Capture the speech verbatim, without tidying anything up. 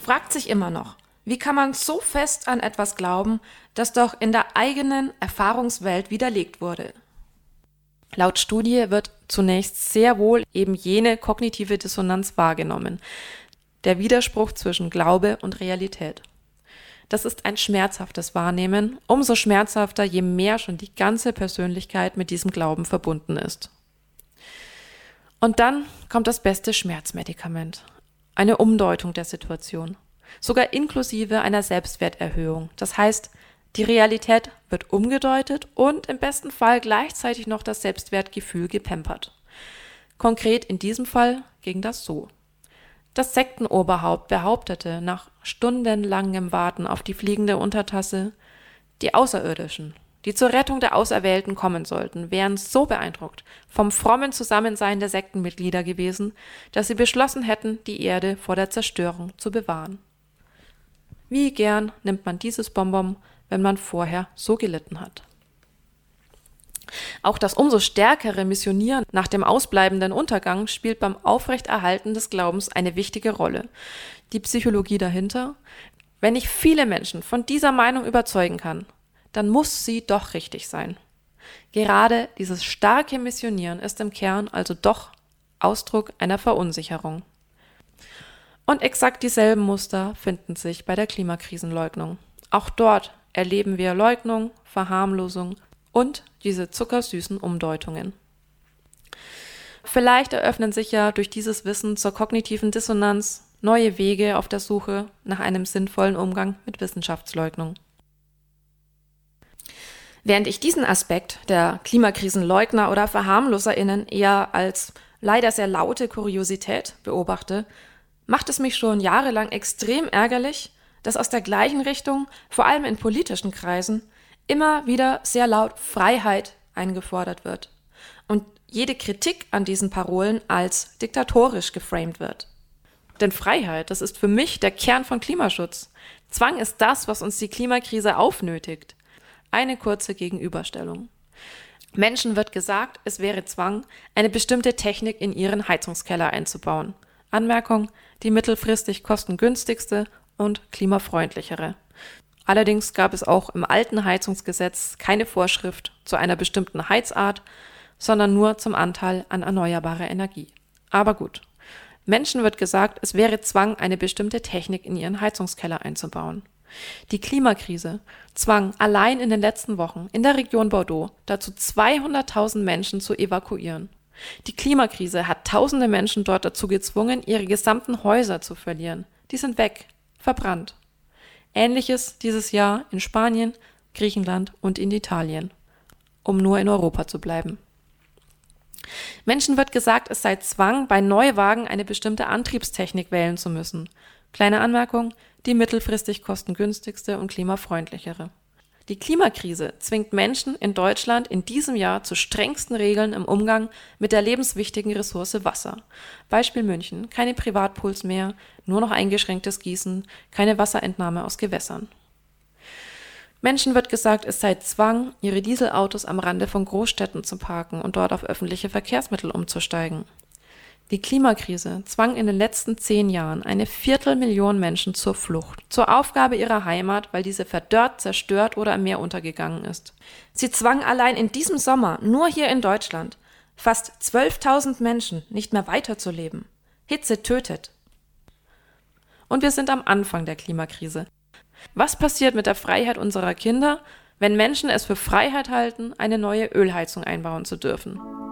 fragt sich immer noch, wie kann man so fest an etwas glauben, das doch in der eigenen Erfahrungswelt widerlegt wurde? Laut Studie wird zunächst sehr wohl eben jene kognitive Dissonanz wahrgenommen, der Widerspruch zwischen Glaube und Realität. Das ist ein schmerzhaftes Wahrnehmen, umso schmerzhafter, je mehr schon die ganze Persönlichkeit mit diesem Glauben verbunden ist. Und dann kommt das beste Schmerzmedikament, eine Umdeutung der Situation, sogar inklusive einer Selbstwerterhöhung. Das heißt, die Realität wird umgedeutet und im besten Fall gleichzeitig noch das Selbstwertgefühl gepampert. Konkret in diesem Fall ging das so. Das Sektenoberhaupt behauptete nach stundenlangem Warten auf die fliegende Untertasse, die Außerirdischen, die zur Rettung der Auserwählten kommen sollten, wären so beeindruckt vom frommen Zusammensein der Sektenmitglieder gewesen, dass sie beschlossen hätten, die Erde vor der Zerstörung zu bewahren. Wie gern nimmt man dieses Bonbon, wenn man vorher so gelitten hat. Auch das umso stärkere Missionieren nach dem ausbleibenden Untergang spielt beim Aufrechterhalten des Glaubens eine wichtige Rolle. Die Psychologie dahinter: Wenn ich viele Menschen von dieser Meinung überzeugen kann, dann muss sie doch richtig sein. Gerade dieses starke Missionieren ist im Kern also doch Ausdruck einer Verunsicherung. Und exakt dieselben Muster finden sich bei der Klimakrisenleugnung. Auch dort erleben wir Leugnung, Verharmlosung und diese zuckersüßen Umdeutungen. Vielleicht eröffnen sich ja durch dieses Wissen zur kognitiven Dissonanz neue Wege auf der Suche nach einem sinnvollen Umgang mit Wissenschaftsleugnung. Während ich diesen Aspekt der Klimakrisenleugner oder VerharmloserInnen eher als leider sehr laute Kuriosität beobachte, macht es mich schon jahrelang extrem ärgerlich, dass aus der gleichen Richtung, vor allem in politischen Kreisen, immer wieder sehr laut Freiheit eingefordert wird und jede Kritik an diesen Parolen als diktatorisch geframed wird. Denn Freiheit, das ist für mich der Kern von Klimaschutz. Zwang ist das, was uns die Klimakrise aufnötigt. Eine kurze Gegenüberstellung. Menschen wird gesagt, es wäre Zwang, eine bestimmte Technik in ihren Heizungskeller einzubauen. Anmerkung: die mittelfristig kostengünstigste und klimafreundlichere. Allerdings gab es auch im alten Heizungsgesetz keine Vorschrift zu einer bestimmten Heizart, sondern nur zum Anteil an erneuerbarer Energie. Aber gut, Menschen wird gesagt, es wäre Zwang, eine bestimmte Technik in ihren Heizungskeller einzubauen. Die Klimakrise zwang allein in den letzten Wochen in der Region Bordeaux dazu, zweihunderttausend Menschen zu evakuieren. Die Klimakrise hat tausende Menschen dort dazu gezwungen, ihre gesamten Häuser zu verlieren. Die sind weg, verbrannt. Ähnliches dieses Jahr in Spanien, Griechenland und in Italien, um nur in Europa zu bleiben. Menschen wird gesagt, es sei Zwang, bei Neuwagen eine bestimmte Antriebstechnik wählen zu müssen. Kleine Anmerkung: die mittelfristig kostengünstigste und klimafreundlichere. Die Klimakrise zwingt Menschen in Deutschland in diesem Jahr zu strengsten Regeln im Umgang mit der lebenswichtigen Ressource Wasser. Beispiel München: keine Privatpools mehr, nur noch eingeschränktes Gießen, keine Wasserentnahme aus Gewässern. Menschen wird gesagt, es sei Zwang, ihre Dieselautos am Rande von Großstädten zu parken und dort auf öffentliche Verkehrsmittel umzusteigen. Die Klimakrise zwang in den letzten zehn Jahren eine Viertelmillion Menschen zur Flucht, zur Aufgabe ihrer Heimat, weil diese verdörrt, zerstört oder im Meer untergegangen ist. Sie zwang allein in diesem Sommer, nur hier in Deutschland, fast zwölftausend Menschen nicht mehr weiterzuleben. Hitze tötet. Und wir sind am Anfang der Klimakrise. Was passiert mit der Freiheit unserer Kinder, wenn Menschen es für Freiheit halten, eine neue Ölheizung einbauen zu dürfen?